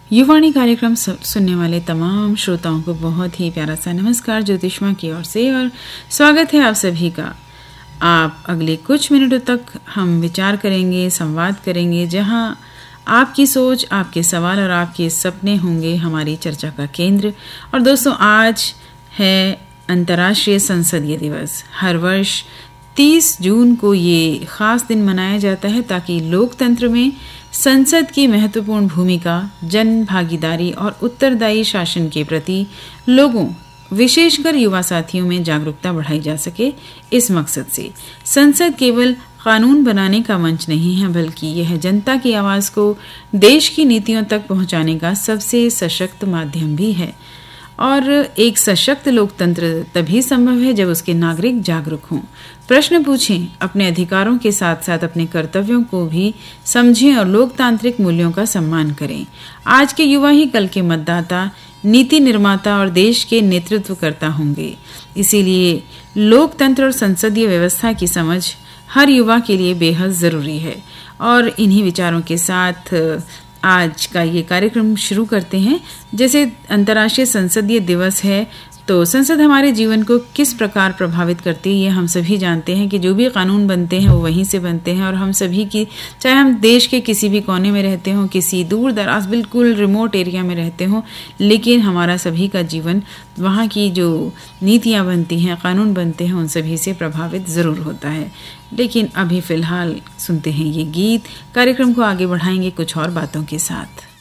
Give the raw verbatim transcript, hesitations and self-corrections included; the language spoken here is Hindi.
युवाणी कार्यक्रम सुनने वाले तमाम श्रोताओं को बहुत ही प्यारा सा नमस्कार ज्योतिष्मा की ओर से और स्वागत है आप सभी का। आप अगले कुछ मिनटों तक हम विचार करेंगे, संवाद करेंगे, जहां आपकी सोच, आपके सवाल और आपके सपने होंगे हमारी चर्चा का केंद्र। और दोस्तों, आज है अंतर्राष्ट्रीय संसदीय दिवस। हर वर्ष तीस जून को ये खास दिन मनाया जाता है ताकि लोकतंत्र में संसद की महत्वपूर्ण भूमिका, जन भागीदारी और उत्तरदायी शासन के प्रति लोगों, विशेषकर युवा साथियों में जागरूकता बढ़ाई जा सके। इस मकसद से संसद केवल कानून बनाने का मंच नहीं है, बल्कि यह जनता की आवाज को देश की नीतियों तक पहुंचाने का सबसे सशक्त माध्यम भी है। और एक सशक्त लोकतंत्र तभी संभव है जब उसके नागरिक जागरूक हों, प्रश्न पूछें, अपने अधिकारों के साथ साथ अपने कर्तव्यों को भी समझें और लोकतांत्रिक मूल्यों का सम्मान करें। आज के युवा ही कल के मतदाता, नीति निर्माता और देश के नेतृत्वकर्ता होंगे। इसीलिए लोकतंत्र और संसदीय व्यवस्था की समझ हर युवा के लिए बेहद जरूरी है। और इन्हीं विचारों के साथ आज का ये कार्यक्रम शुरू करते हैं। जैसे अंतर्राष्ट्रीय संसदीय दिवस है, तो संसद हमारे जीवन को किस प्रकार प्रभावित करती है ये हम सभी जानते हैं कि जो भी कानून बनते हैं वो वहीं से बनते हैं। और हम सभी की, चाहे हम देश के किसी भी कोने में रहते हों, किसी दूर दराज बिल्कुल रिमोट एरिया में रहते हों, लेकिन हमारा सभी का जीवन वहाँ की जो नीतियाँ बनती हैं, कानून बनते हैं, उन सभी से प्रभावित ज़रूर होता है। लेकिन अभी फ़िलहाल सुनते हैं ये गीत। कार्यक्रम को आगे बढ़ाएंगे कुछ और बातों के साथ।